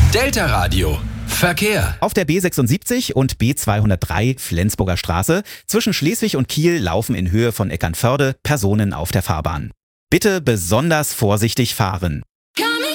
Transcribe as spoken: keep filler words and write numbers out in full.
Delta Radio. Verkehr. Auf der B sechsundsiebzig und B zweihundertdrei Flensburger Straße zwischen Schleswig und Kiel laufen in Höhe von Eckernförde Personen auf der Fahrbahn. Bitte besonders vorsichtig fahren.